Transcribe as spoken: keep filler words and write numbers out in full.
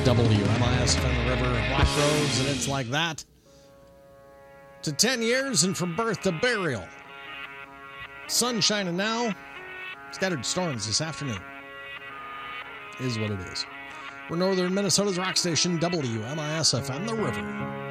W M I S F M, the River, Black Rose, and It's Like That. To ten years and from birth to burial. Sun shining now. Scattered storms this afternoon. Is what it is. We're northern Minnesota's rock station, W M I S F M, the River.